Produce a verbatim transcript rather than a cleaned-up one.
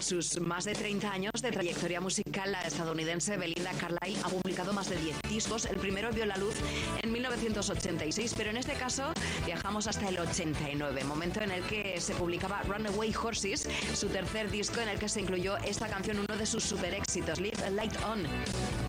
sus más de treinta años de trayectoria musical, la estadounidense Belinda Carlisle ha publicado más de diez discos. El primero vio la luz en mil novecientos ochenta y seis, pero en este caso viajamos hasta el ochenta y nueve, momento en el que se publicaba Runaway Horses, su tercer disco, en el que se incluyó esta canción, uno de sus super éxitos, Leave a Light On.